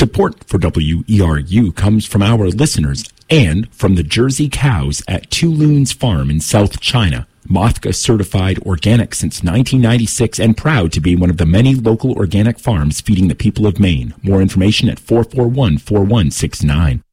Support for WERU comes from our listeners and from the Jersey cows at Two Loons Farm in South China. Mothka certified organic since 1996 and proud to be one of the many local organic farms feeding the people of Maine. More information at 441-4169.